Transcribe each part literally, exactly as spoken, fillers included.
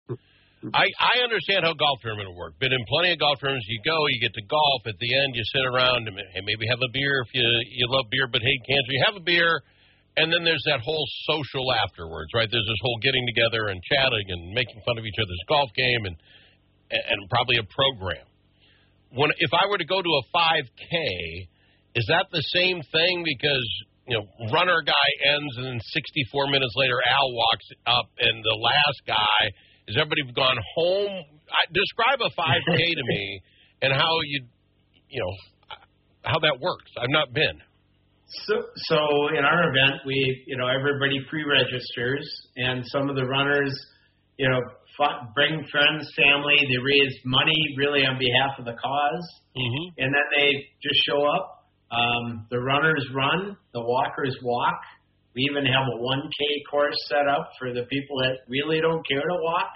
I, I understand how golf tournament will work. Been in plenty of golf tournaments. You go, you get to golf. At the end, you sit around and hey, maybe have a beer if you you love beer but hate cancer. You have a beer, and then there's that whole social afterwards, right? There's this whole getting together and chatting and making fun of each other's golf game and and probably a program. When if I were to go to a five K, is that the same thing? Because you know, runner guy ends and then sixty-four minutes later, Al walks up and the last guy. Has everybody gone home? I, describe a five K to me and how you, you know, how that works. I've not been. So, so in our event, we, you know, everybody pre-registers, and some of the runners, you know, f- bring friends, family. They raise money really on behalf of the cause, mm-hmm. and then they just show up. Um, the runners run, the walkers walk. We even have a one K course set up for the people that really don't care to walk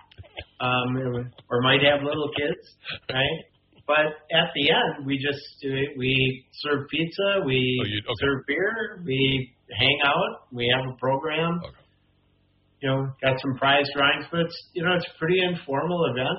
um, or might have little kids, right? But at the end, we just we serve pizza, we oh, you, okay. serve beer, we hang out, we have a program. Okay. You know, got some prize drawings, but it's, you know, it's a pretty informal event.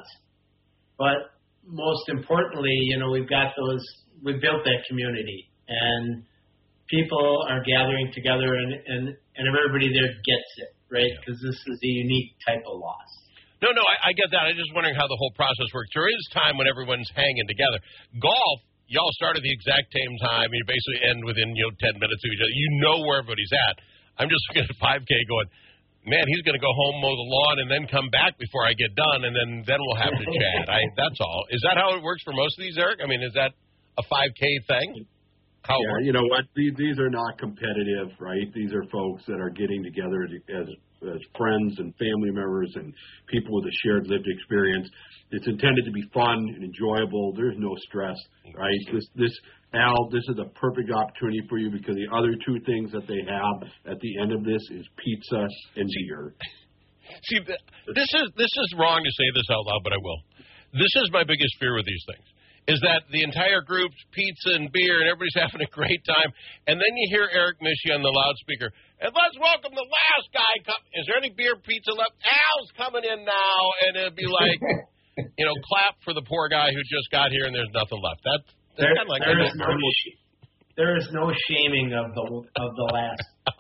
But most importantly, you know, we've got those, we've built that community, and people are gathering together, and, and, and everybody there gets it, right? Because this is a unique type of loss. No, no, I, I get that. I'm just wondering how the whole process works. There is time when everyone's hanging together. Golf, y'all start at the exact same time. You basically end within, you know, ten minutes of each other. You know where everybody's at. I'm just looking at five K going, man, he's going to go home, mow the lawn, and then come back before I get done, and then, then we'll have to chat. I, that's all. Is that how it works for most of these, Eric? I mean, is that a five K thing? How yeah, you know what? These, these are not competitive, right? These are folks that are getting together as as friends and family members and people with a shared lived experience. It's intended to be fun and enjoyable. There's no stress, right? This, this Al, this is a perfect opportunity for you because the other two things that they have at the end of this is pizza and beer. See, this is this is wrong to say this out loud, but I will. This is my biggest fear with these things, is that the entire group's pizza and beer and everybody's having a great time, and then you hear Eric Mishy on the loudspeaker, and let's welcome the last guy. Come, is there any beer, pizza left? Al's coming in now, and it'd be like, you know, clap for the poor guy who just got here and there's nothing left. That's, that's there, kind of like there, is no, there is no shaming of the of the last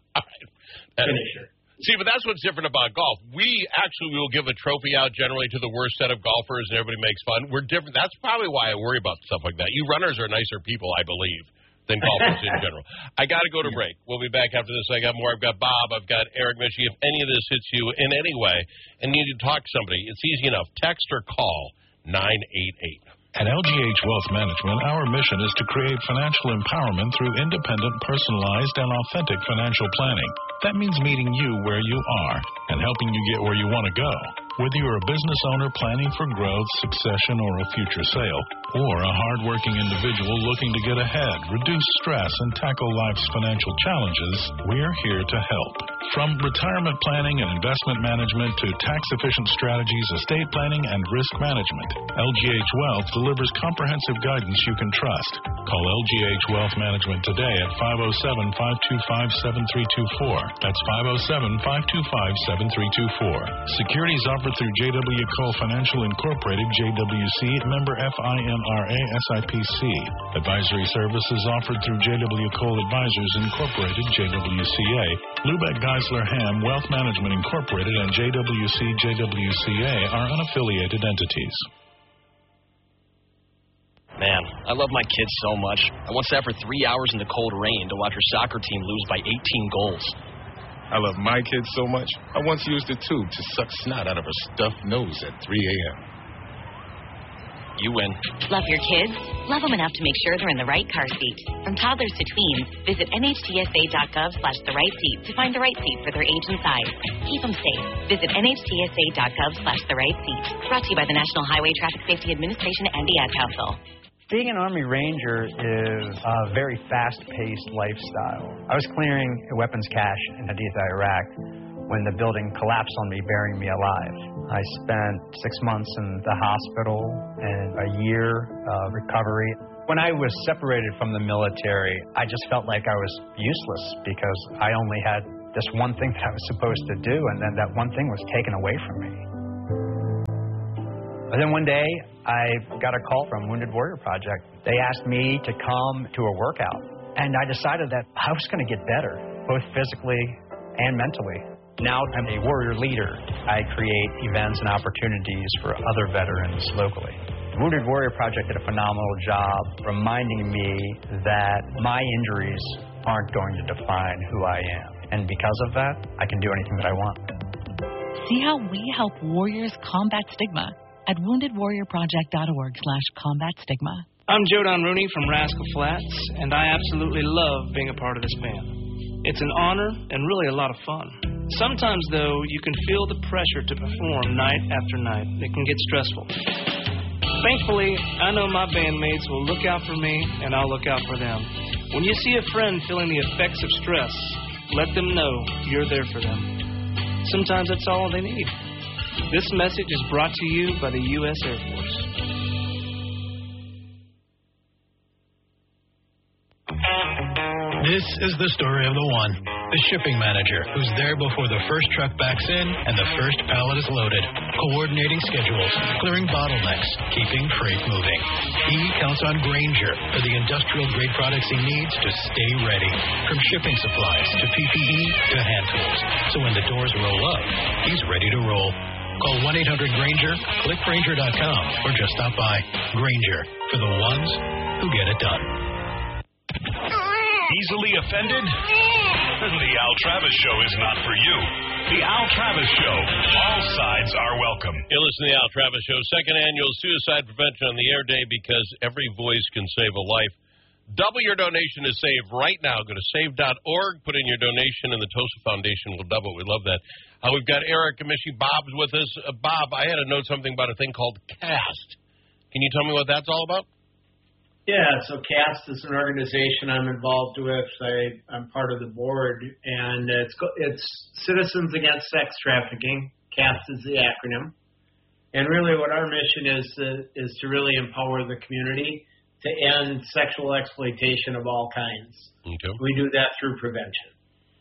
finisher. See, but that's what's different about golf. We actually will give a trophy out generally to the worst set of golfers, and everybody makes fun. We're different. That's probably why I worry about stuff like that. You runners are nicer people, I believe, than golfers in general. I got to go to break. We'll be back after this. I got more. I've got Bob. I've got Eric Mishy. If any of this hits you in any way and you need to talk to somebody, it's easy enough. Text or call nine eight eight. At L G H Wealth Management, our mission is to create financial empowerment through independent, personalized, and authentic financial planning. That means meeting you where you are and helping you get where you want to go. Whether you're a business owner planning for growth, succession, or a future sale, or a hardworking individual looking to get ahead, reduce stress, and tackle life's financial challenges, we're here to help. From retirement planning and investment management to tax-efficient strategies, estate planning, and risk management, L G H Wealth delivers comprehensive guidance you can trust. Call L G H Wealth Management today at five oh seven, five two five, seven three two four. That's five oh seven, five two five, seven three two four. Securities offered through J W. Cole Financial Incorporated, J W C, member F I N R A, S I P C. Advisory services offered through J W. Cole Advisors Incorporated, J W C A. Lubeck Geisler Ham Wealth Management Incorporated and J W C, J W C A are unaffiliated entities. Man, I love my kids so much. I once sat for three hours in the cold rain to watch her soccer team lose by eighteen goals. I love my kids so much, I once used a tube to suck snot out of her stuffed nose at three a.m. You win. Love your kids? Love them enough to make sure they're in the right car seat. From toddlers to tweens, visit N H T S A dot gov slash the right seat to find the right seat for their age and size. Keep them safe. Visit N H T S A dot gov slash the right seat. Brought to you by the National Highway Traffic Safety Administration and the Ad Council. Being an Army Ranger is a very fast-paced lifestyle. I was clearing a weapons cache in Haditha, Iraq, when the building collapsed on me, burying me alive. I spent six months in the hospital and a year of recovery. When I was separated from the military, I just felt like I was useless because I only had this one thing that I was supposed to do, and then that one thing was taken away from me. But then one day, I got a call from Wounded Warrior Project. They asked me to come to a workout, and I decided that I was going to get better, both physically and mentally. Now I'm a warrior leader. I create events and opportunities for other veterans locally. The Wounded Warrior Project did a phenomenal job reminding me that my injuries aren't going to define who I am. And because of that, I can do anything that I want. See how we help warriors combat stigma at wounded warrior project dot org slash combat stigma. I'm Jodan Rooney from Rascal Flatts, and I absolutely love being a part of this band. It's an honor and really a lot of fun. Sometimes, though, you can feel the pressure to perform night after night. It can get stressful. Thankfully, I know my bandmates will look out for me, and I'll look out for them. When you see a friend feeling the effects of stress, let them know you're there for them. Sometimes that's all they need. This message is brought to you by the U S Air Force. This is the story of the one, the shipping manager, who's there before the first truck backs in and the first pallet is loaded, coordinating schedules, clearing bottlenecks, keeping freight moving. He counts on Grainger for the industrial-grade products he needs to stay ready, from shipping supplies to P P E to hand tools. So when the doors roll up, he's ready to roll. Call one eight hundred Grainger, click Grainger dot com, or just stop by. Grainger, for the ones who get it done. Easily offended? The Al Travis Show is not for you. The Al Travis Show. All sides are welcome. You listen to the Al Travis Show, second annual Suicide Prevention on the Air Day, because every voice can save a life. Double your donation to save right now. Go to save dot org, put in your donation, and the Tosa Foundation will double. We love that. Uh, we've got Eric and Michi Bob's with us. Uh, Bob, I had to note something about a thing called CAST. Can you tell me what that's all about? Yeah, so CAST is an organization I'm involved with. I, I'm part of the board, and it's it's Citizens Against Sex Trafficking. CAST is the acronym. And really what our mission is to, is to really empower the community to end sexual exploitation of all kinds. Okay. We do that through prevention.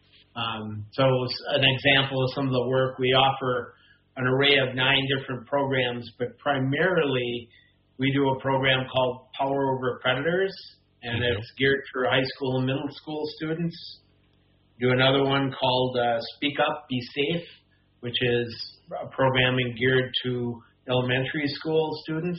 Um, so an example of some of the work, we offer an array of nine different programs, but primarily we do a program called Power Over Predators, and mm-hmm. it's geared for high school and middle school students. Do another one called uh, Speak Up, Be Safe, which is a programming geared to elementary school students.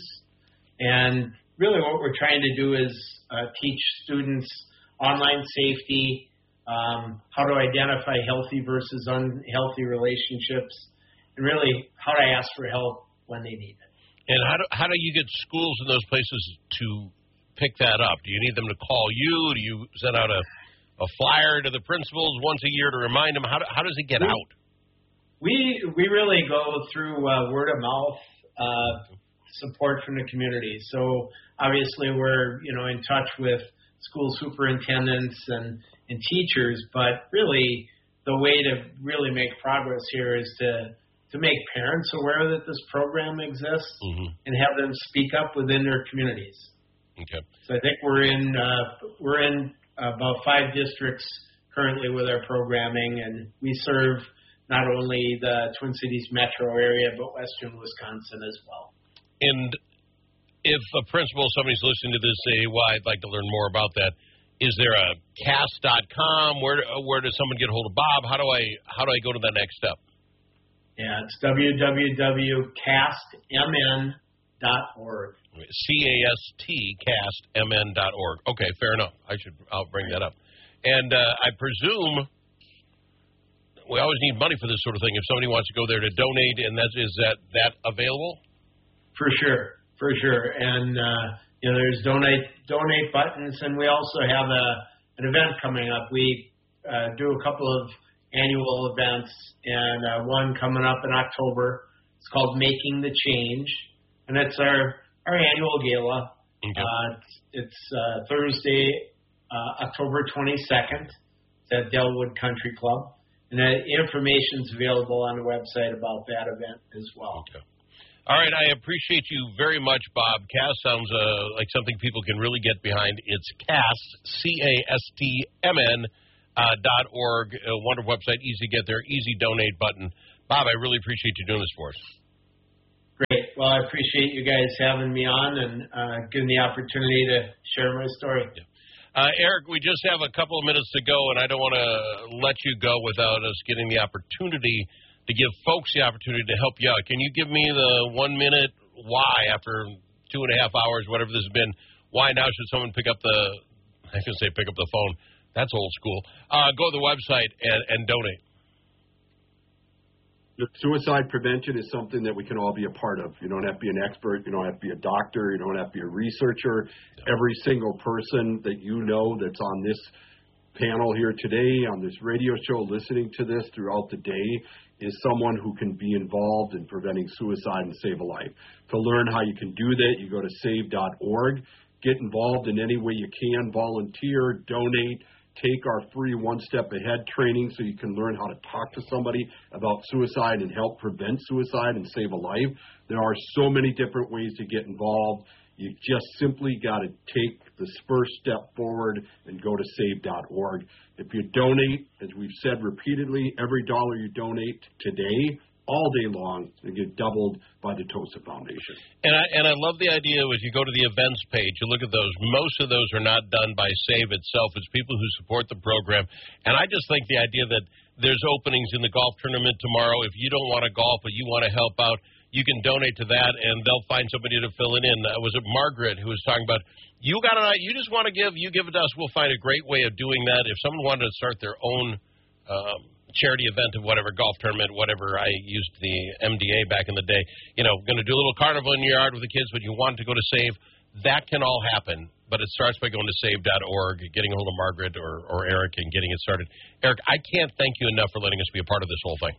And really what we're trying to do is uh, teach students online safety, um, how to identify healthy versus unhealthy relationships, and really how to ask for help when they need it. And how do how do you get schools in those places to pick that up? Do you need them to call you? Do you send out a, a flyer to the principals once a year to remind them? How do, how does it get we, out? We we really go through uh, word of mouth uh, support from the community. So obviously we're you know in touch with school superintendents and, and teachers, but really the way to really make progress here is to to make parents aware that this program exists mm-hmm. and have them speak up within their communities. Okay. So I think we're in uh, we're in about five districts currently with our programming, and we serve not only the Twin Cities metro area, but western Wisconsin as well. And if a principal, somebody's listening to this, say, well, I'd like to learn more about that, is there a cast dot com? Where where does someone get a hold of Bob? How do I how do I go to the next step? Yeah, it's w w w dot cast m n dot org. C A S T, cast m n dot org. Okay, fair enough. I should, I'll bring that up. And uh, I presume we always need money for this sort of thing. If somebody wants to go there to donate, and that is that that available? For sure, for sure. And uh, you know, there's donate donate buttons, and we also have a an event coming up. We uh, do a couple of annual events, and uh, one coming up in October. It's called Making the Change, and it's our, our annual gala. Okay. Uh, it's uh, Thursday, uh, October twenty-second. It's at Delwood Country Club, and the information's available on the website about that event as well. Okay. All right, I appreciate you very much, Bob. CAST sounds uh, like something people can really get behind. It's CAST, C A S T M N. Uh, dot org, a wonderful website, easy to get there, easy donate button. Bob, I really appreciate you doing this for us. Great. Well, I appreciate you guys having me on and uh, giving the opportunity to share my story. Yeah. Uh, Eric, we just have a couple of minutes to go, and I don't want to let you go without us getting the opportunity to give folks the opportunity to help you out. Can you give me the one-minute why after two and a half hours, whatever this has been, why now should someone pick up the, I was going to say pick up the phone. That's old school. Uh, go to the website and, and donate. Suicide prevention is something that we can all be a part of. You don't have to be an expert. You don't have to be a doctor. You don't have to be a researcher. Every single person that you know that's on this panel here today, on this radio show, listening to this throughout the day, is someone who can be involved in preventing suicide and save a life. To learn how you can do that, you go to save dot org. Get involved in any way you can. Volunteer, donate. Take our free One Step Ahead training so you can learn how to talk to somebody about suicide and help prevent suicide and save a life. There are so many different ways to get involved. You just simply got to take the first step forward and go to save dot org. If you donate, as we've said repeatedly, every dollar you donate today, all day long, they get doubled by the TOSA Foundation. And I, and I love the idea if you go to the events page, you look at those, most of those are not done by SAVE itself. It's people who support the program. And I just think the idea that there's openings in the golf tournament tomorrow. If you don't want to golf but you want to help out, you can donate to that, and they'll find somebody to fill it in. Uh, was it Margaret who was talking about, you got an, you just want to give, you give it to us, we'll find a great way of doing that. If someone wanted to start their own um, charity event of whatever, golf tournament, whatever. I used the M D A back in the day. You know, going to do a little carnival in your yard with the kids, but you want to go to SAVE. That can all happen, but it starts by going to save dot org, getting a hold of Margaret or, or Eric and getting it started. Eric, I can't thank you enough for letting us be a part of this whole thing.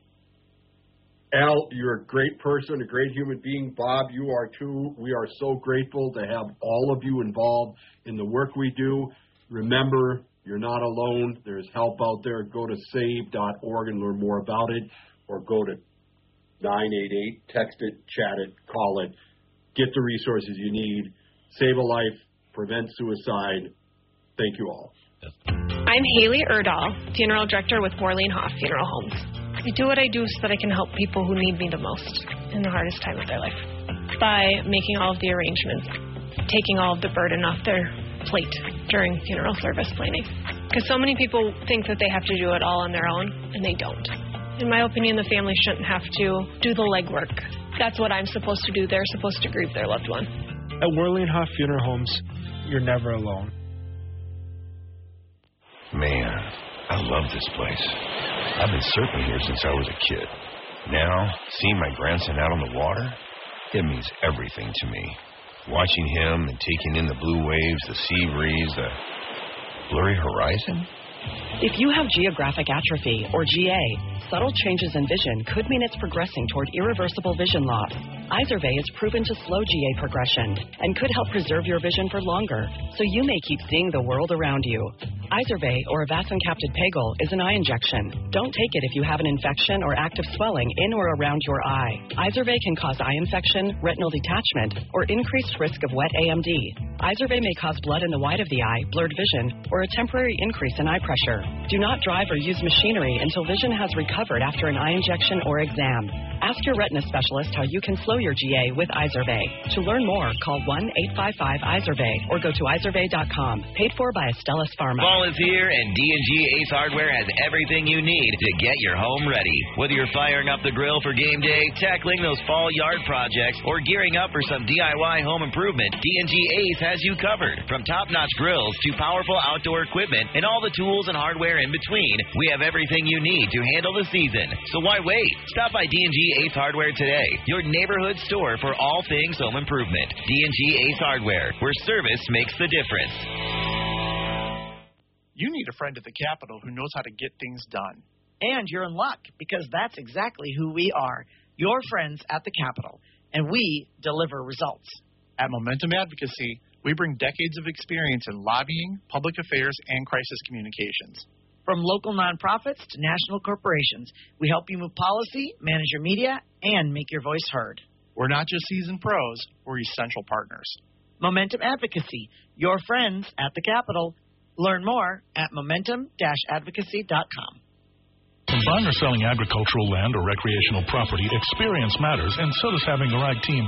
Al, you're a great person, a great human being. Bob, you are too. We are so grateful to have all of you involved in the work we do. Remember, you're not alone. There's help out there. Go to save dot org and learn more about it, or go to nine eight eight, text it, chat it, call it. Get the resources you need. Save a life. Prevent suicide. Thank you all. I'm Haley Erdahl, Funeral Director with Morley and Hoff Funeral Homes. I do what I do so that I can help people who need me the most in the hardest time of their life by making all of the arrangements, taking all of the burden off their plate during funeral service planning. Because so many people think that they have to do it all on their own, and they don't. In my opinion, the family shouldn't have to do the legwork. That's what I'm supposed to do. They're supposed to grieve their loved one. At Worley and Hoff Funeral Homes, you're never alone. Man, I love this place. I've been surfing here since I was a kid. Now, seeing my grandson out on the water, it means everything to me. Watching him and taking in the blue waves, the sea breeze, the blurry horizon. If you have geographic atrophy, or G A, subtle changes in vision could mean it's progressing toward irreversible vision loss. Izervay is proven to slow G A progression and could help preserve your vision for longer, so you may keep seeing the world around you. Izervay, or avacincaptad pegol, is an eye injection. Don't take it if you have an infection or active swelling in or around your eye. Izervay can cause eye infection, retinal detachment, or increased risk of wet A M D. Izervay may cause blood in the white of the eye, blurred vision, or a temporary increase in eye pressure. Do not drive or use machinery until vision has recovered after an eye injection or exam. Ask your retina specialist how you can slow your G A with Izervay. To learn more, call one eight five five Izervay or go to izervay dot com. Paid for by Astellas Pharma. Fall is here, and D and G Ace Hardware has everything you need to get your home ready. Whether you're firing up the grill for game day, tackling those fall yard projects, or gearing up for some D I Y home improvement, D and G Ace has you covered. From top-notch grills to powerful outdoor equipment and all the tools and hardware in between, we have everything you need to handle the season. So why wait? Stop by D and G Ace Hardware today, your neighborhood store for all things home improvement. D and G Ace Hardware, where service makes the difference. You need a friend at the Capitol who knows how to get things done. And you're in luck, because that's exactly who we are, your friends at the Capitol, and we deliver results. At Momentum Advocacy, we bring decades of experience in lobbying, public affairs, and crisis communications. From local nonprofits to national corporations, we help you move policy, manage your media, and make your voice heard. We're not just seasoned pros, we're essential partners. Momentum Advocacy, your friends at the Capitol. Learn more at momentum dash advocacy dot com. When buying or selling agricultural land or recreational property, experience matters, and so does having the right team